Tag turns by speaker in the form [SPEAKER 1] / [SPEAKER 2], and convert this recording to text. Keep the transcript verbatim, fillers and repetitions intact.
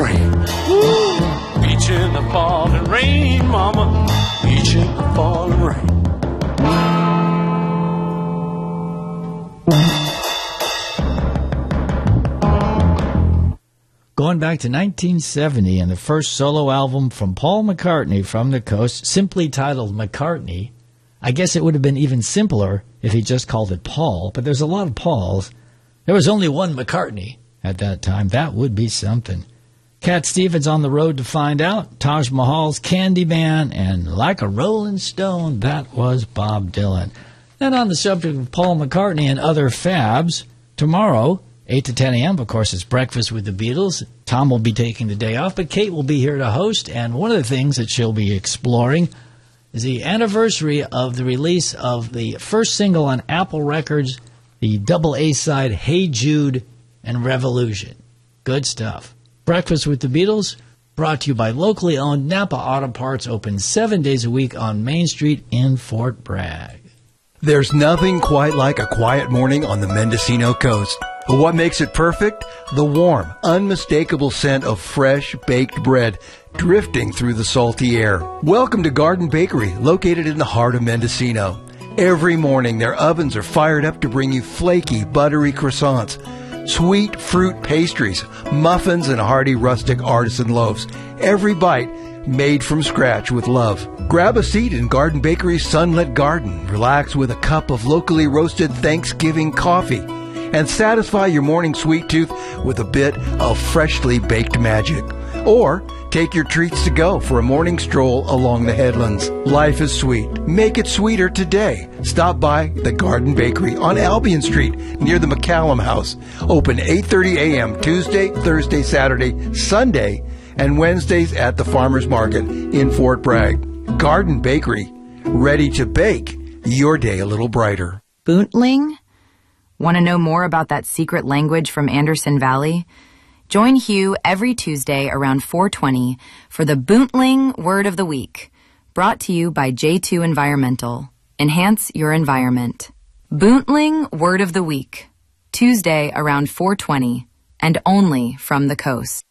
[SPEAKER 1] rain. Woo! Beach in the falling rain, mama. Beach in the falling rain.
[SPEAKER 2] Going back to nineteen seventy and the first solo album from Paul McCartney from the Coast, simply titled McCartney. I guess it would have been even simpler if he just called it Paul, but there's a lot of Pauls. There was only one McCartney at that time. That would be something. Cat Stevens on the Road to Find Out, Taj Mahal's Candyman, and Like a Rolling Stone, that was Bob Dylan. And on the subject of Paul McCartney and other fabs, tomorrow, eight to ten a.m., of course, it's Breakfast with the Beatles. Tom will be taking the day off, but Kate will be here to host, and one of the things that she'll be exploring is the anniversary of the release of the first single on Apple Records, the double A-side Hey Jude and Revolution. Good stuff. Breakfast with the Beatles, brought to you by locally owned Napa Auto Parts, open seven days a week on Main Street in Fort Bragg.
[SPEAKER 3] There's nothing quite like a quiet morning on the Mendocino coast. But what makes it perfect? The warm, unmistakable scent of fresh, baked bread drifting through the salty air. Welcome to Garden Bakery, located in the heart of Mendocino. Every morning, their ovens are fired up to bring you flaky, buttery croissants, sweet fruit pastries, muffins, and hearty rustic artisan loaves. Every bite made from scratch with love. Grab a seat in Garden Bakery's Sunlit Garden. Relax with a cup of locally roasted Thanksgiving coffee. And satisfy your morning sweet tooth with a bit of freshly baked magic. Or take your treats to go for a morning stroll along the headlands. Life is sweet. Make it sweeter today. Stop by the Garden Bakery on Albion Street near the McCallum House. Open eight thirty a.m. Tuesday, Thursday, Saturday, Sunday, and Wednesdays at the Farmers Market in Fort Bragg. Garden Bakery, ready to bake your day a little brighter.
[SPEAKER 4] Boontling? Want to know more about that secret language from Anderson Valley? Join Hugh every Tuesday around four twenty for the Boontling Word of the Week, brought to you by J two Environmental. Enhance your environment. Boontling Word of the Week, Tuesday around four twenty, and only from the coast.